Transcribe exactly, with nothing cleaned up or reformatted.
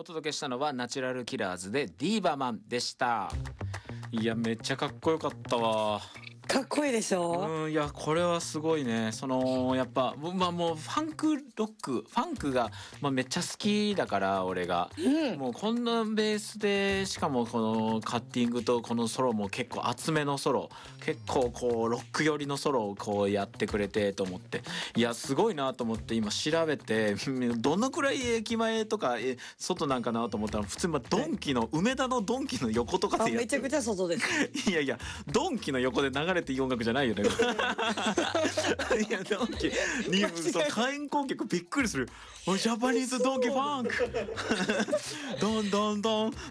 お届けしたのはナチュラルキラーズでディーバマンでした。いやめっちゃかっこよかったわ。 かっこいいでしょ。 うん、いやこれはすごいね。そのやっぱまあもうファンクロックファンクが、まあ、めっちゃ好きだから俺が、 うん、 もうこんなベースでしかもこのカッティングとこのソロも結構厚めのソロ、結構こうロック寄りのソロをこうやってくれてと思って、いやすごいなと思って今調べてどのくらい駅前とかえ外なんかなと思ったら普通にドンキの梅田のドンキの横とかでやってる。 めちゃくちゃ外です。 いやいやドンキの横で流れていい音楽じゃないよね。いやドンキにそう観光客びっくりする。ジャパニーズドンキファンクドンドンドン